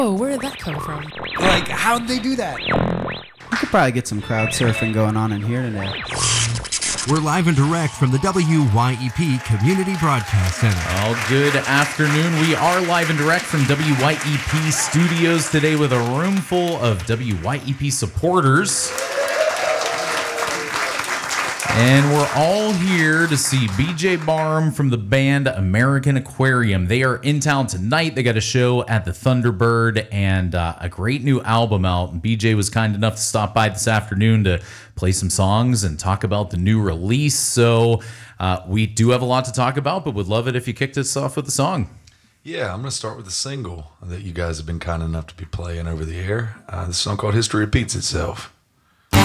Oh, where did that come from? Like, how'd they do that? We could probably get some crowd surfing going on in here today. We're live and direct from the WYEP Community Broadcast Center. Well, good afternoon. We are live and direct from WYEP Studios today with a room full of WYEP supporters. And we're all here to see BJ Barham from the band American Aquarium. They are in town tonight. They got a show at the Thunderbird and a great new album out. And BJ was kind enough to stop by this afternoon to play some songs and talk about the new release. So we do have a lot to talk about, but would love it if you kicked us off with a song. Yeah, I'm going to start with a single that you guys have been kind enough to be playing over the air. This song called History Repeats Itself.